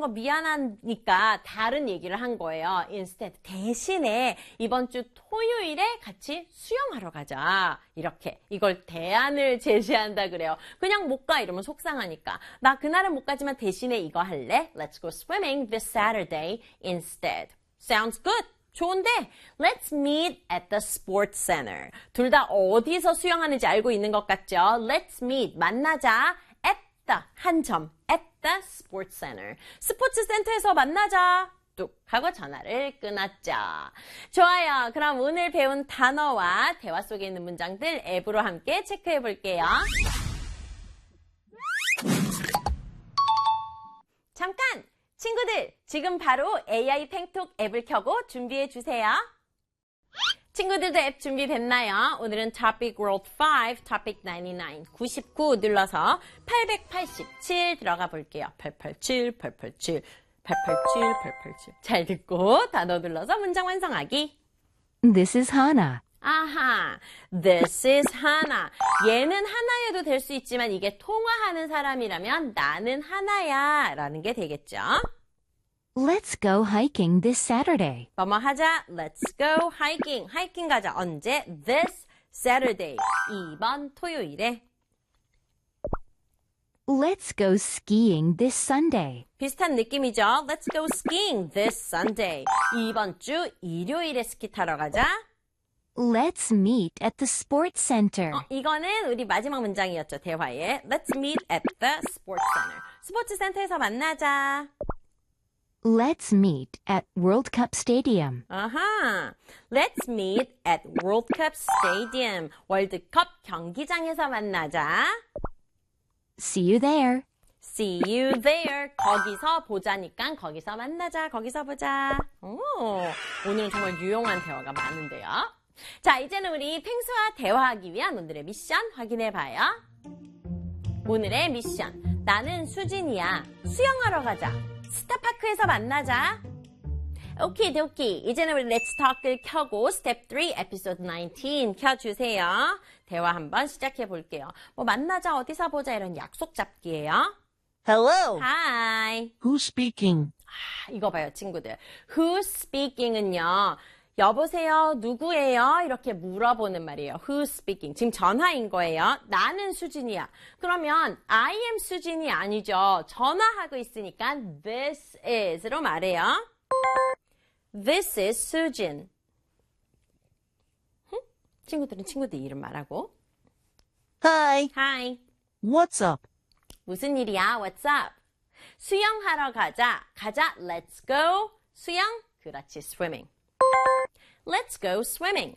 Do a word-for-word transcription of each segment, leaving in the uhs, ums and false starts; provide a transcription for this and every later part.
거 미안하니까 다른 얘기를 한 거예요. Instead, 대신에 이번 주 토요일에 같이 수영하러 가자. 이렇게 이걸 대안을 제시한다 그래요. 그냥 못 가 이러면 속상하니까. 나 그날은 못 가지만 대신에 이거 할래? Let's go swimming this Saturday instead. Sounds good. 좋은데 let's meet at the sports center. 둘 다 어디서 수영하는지 알고 있는 것 같죠? Let's meet, 만나자. at the, 한 점, at the sports center. 스포츠 센터에서 만나자. 뚝 하고 전화를 끊었죠. 좋아요. 그럼 오늘 배운 단어와 대화 속에 있는 문장들 앱으로 함께 체크해 볼게요. 잠깐! 친구들, 지금 바로 에이아이 팽톡 앱을 켜고 준비해 주세요. 친구들도 앱 준비됐나요? 오늘은 Topic World 오, Topic 구십구, 구십구 눌러서 팔백팔십칠 들어가 볼게요. 팔백팔십칠, 팔백팔십칠, 팔백팔십칠, 팔백팔십칠. 잘 듣고 단어 눌러서 문장 완성하기. This is Hannah. 아하, this is Hannah. 얘는 하나여도 될 수 있지만 이게 통화하는 사람이라면 나는 하나야 라는 게 되겠죠. Let's go hiking this Saturday. 뭐뭐 하자. Let's go hiking. 하이킹 가자. 언제? This Saturday. 이번 토요일에. Let's go skiing this Sunday. 비슷한 느낌이죠. Let's go skiing this Sunday. 이번 주 일요일에 스키 타러 가자. Let's meet at the sports center. 어, 이거는 우리 마지막 문장이었죠. 대화에. Let's meet at the sports center. 스포츠 센터에서 만나자. Let's meet at World Cup Stadium. 아하. Let's meet at World Cup Stadium. 월드컵 경기장에서 만나자. See you there. See you there. 거기서 보자니까 거기서 만나자. 거기서 보자. 오, 오늘은 정말 유용한 대화가 많은데요. 자, 이제는 우리 펭수와 대화하기 위한 오늘의 미션 확인해봐요. 오늘의 미션. 나는 수진이야. 수영하러 가자. 스타파크에서 만나자. 오케이, 오케이. 이제는 우리 Let's Talk를 켜고 스텝 삼, 에피소드 십구 켜주세요. 대화 한번 시작해 볼게요. 뭐 만나자, 어디서 보자 이런 약속 잡기예요. Hello. Hi. Who's speaking? 아, 이거 봐요, 친구들. Who's speaking은요. 여보세요, 누구예요? 이렇게 물어보는 말이에요. Who's speaking? 지금 전화인 거예요. 나는 수진이야. 그러면 I am 수진이 아니죠. 전화하고 있으니까 this is로 말해요. This is 수진. 응? 친구들은 친구들 이름 말하고. Hi. Hi. What's up? 무슨 일이야? What's up? 수영하러 가자. 가자. Let's go. 수영. 그렇지. Swimming. Let's go swimming.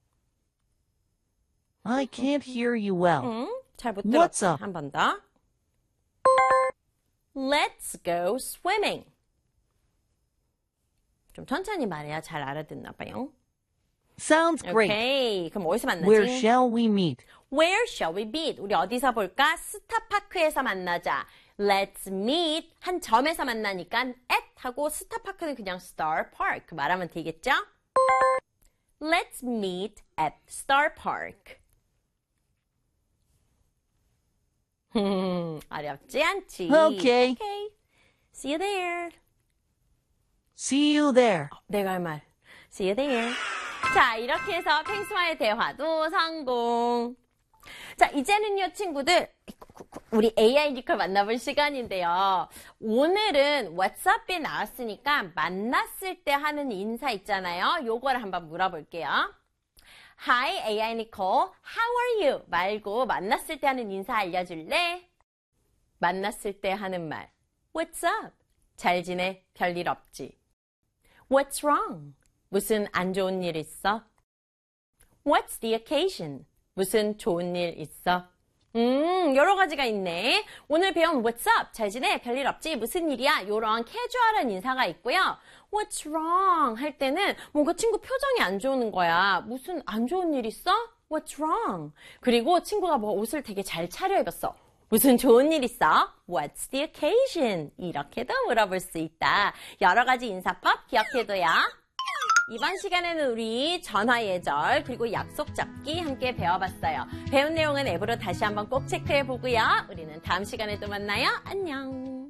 I can't hear you well. 응? 잘 못 What's 들었지? up? 한 번 더. Let's go swimming. 좀 천천히 말해야 잘 알아듣나 봐요. Sounds great. 오케이. 그럼 어디서 만나지? Where shall we meet? Where shall we meet? 우리 어디서 볼까? 스타파크에서 만나자. Let's meet. 한 점에서 만나니까 at 하고 스타파크는 그냥 Star Park 말하면 되겠죠? Let's meet at Star Park. 어렵지 않지? Okay. Okay. See you there. See you there. 내가 할 말. See you there. 자, 이렇게 해서 펭수와의 대화도 성공. 자, 이제는요, 친구들. 우리 에이아이 리컬 만나볼 시간인데요. 오늘은 왓츠업에 나왔으니까 만났을 때 하는 인사 있잖아요. 요거를 한번 물어볼게요. Hi, 에이아이 Nicole. How are you? 말고 만났을 때 하는 인사 알려줄래? 만났을 때 하는 말. What's up? 잘 지내? 별일 없지? What's wrong? 무슨 안 좋은 일 있어? What's the occasion? 무슨 좋은 일 있어? 음, 여러 가지가 있네. 오늘 배운 What's up? 잘 지내? 별일 없지? 무슨 일이야? 요런 캐주얼한 인사가 있고요. What's wrong? 할 때는 뭔가 친구 표정이 안 좋은 거야. 무슨 안 좋은 일 있어? What's wrong? 그리고 친구가 뭐 옷을 되게 잘 차려입었어. 무슨 좋은 일 있어? What's the occasion? 이렇게도 물어볼 수 있다. 여러 가지 인사법 기억해둬요. 이번 시간에는 우리 전화 예절 그리고 약속 잡기 함께 배워봤어요. 배운 내용은 앱으로 다시 한번 꼭 체크해보고요. 우리는 다음 시간에 또 만나요. 안녕.